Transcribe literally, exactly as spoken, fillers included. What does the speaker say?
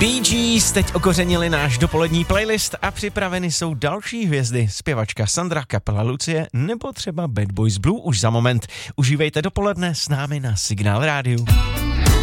Bee Gees teď okořenili náš dopolední playlist a připraveny jsou další hvězdy, zpěvačka Sandra, kapela Lucie nebo třeba Bad Boys Blue už za moment. Užívejte dopoledne s námi na Signál Rádiu.